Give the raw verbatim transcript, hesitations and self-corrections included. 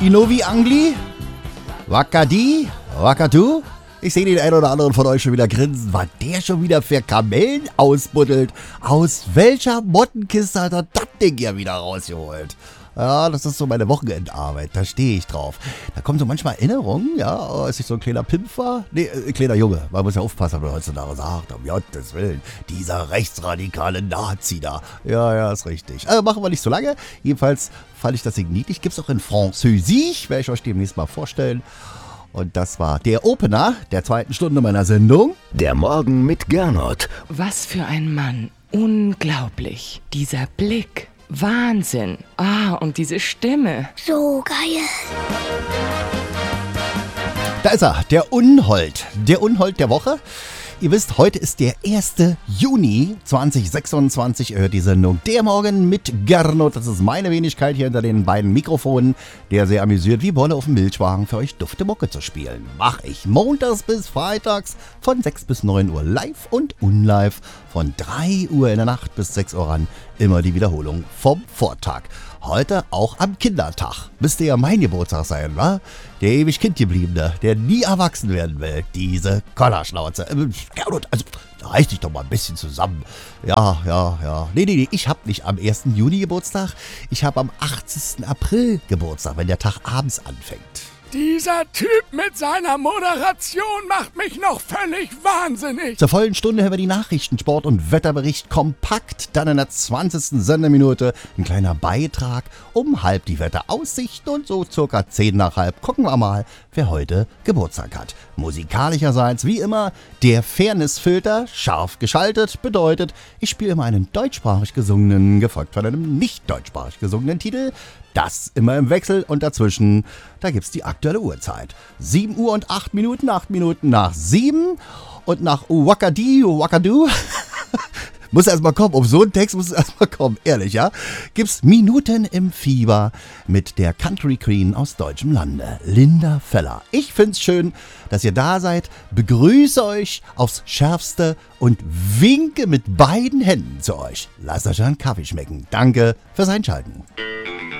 Inovi Angli? Wakadi? Wakadu? Ich sehe den einen oder anderen von euch schon wieder grinsen, was der schon wieder für Kamellen ausbuddelt. Aus welcher Mottenkiste hat er das Ding ja wieder rausgeholt? Ja, das ist so meine Wochenendarbeit, da stehe ich drauf. Da kommen so manchmal Erinnerungen, ja, als ich so ein kleiner Pimp war. Nee, äh, kleiner Junge, man muss ja aufpassen, was man heutzutage sagt, um Gottes Willen. Dieser rechtsradikale Nazi da. Ja, ja, ist richtig. Also machen wir nicht so lange. Jedenfalls fand ich das Ding niedlich. Gibt's auch in Französisch, werde ich euch demnächst mal vorstellen. Und das war der Opener der zweiten Stunde meiner Sendung. Der Morgen mit Gernot. Was für ein Mann. Unglaublich. Dieser Blick. Wahnsinn. Ah, und diese Stimme. So geil. Da ist er, der Unhold. Der Unhold der Woche. Ihr wisst, heute ist der erste Juni zweitausendsechsundzwanzig. Ihr hört die Sendung Der Morgen mit Gernot. Das ist meine Wenigkeit hier hinter den beiden Mikrofonen, der sehr amüsiert wie Bolle auf dem Milchwagen für euch dufte Mucke zu spielen. Mach ich montags bis freitags von sechs bis neun Uhr live und unlive. Von drei Uhr in der Nacht bis sechs Uhr ran. Immer die Wiederholung vom Vortag. Heute auch am Kindertag. Müsste ja mein Geburtstag sein, wa? Der ewig Kindgebliebene, der nie erwachsen werden will. Diese Kollerschnauze. Äh, Gernot, also reiß dich doch mal ein bisschen zusammen. Ja, ja, ja. Nee, nee, nee, ich hab nicht am ersten Juni Geburtstag. Ich hab am achtzigsten April Geburtstag, wenn der Tag abends anfängt. Dieser Typ mit seiner Moderation macht mich noch völlig wahnsinnig. Zur vollen Stunde hören wir die Nachrichten, Sport und Wetterbericht kompakt. Dann in der zwanzigsten Sendeminute ein kleiner Beitrag um halb die Wetteraussichten und so circa zehn nach halb gucken wir mal, wer heute Geburtstag hat. Musikalischerseits wie immer der Fairnessfilter, scharf geschaltet, bedeutet, ich spiele immer einen deutschsprachig gesungenen, gefolgt von einem nicht deutschsprachig gesungenen Titel. Das immer im Wechsel und dazwischen, da gibt's die aktuelle Uhrzeit. sieben Uhr und acht Minuten, acht Minuten nach sieben und nach Wakadi, Wakadu, muss erstmal kommen, auf so einen Text muss es erstmal kommen, ehrlich, ja, gibt's Minuten im Fieber mit der Country Queen aus deutschem Lande, Linda Feller. Ich find's schön, dass ihr da seid, begrüße euch aufs Schärfste und winke mit beiden Händen zu euch. Lasst euch einen Kaffee schmecken. Danke fürs Einschalten.